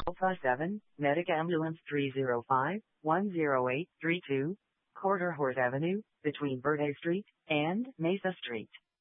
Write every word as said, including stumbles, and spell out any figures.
Alpha seven, Medic Ambulance three zero five, one zero eight three two, Quarter Horse Avenue, between Verde Street and Mesa Street.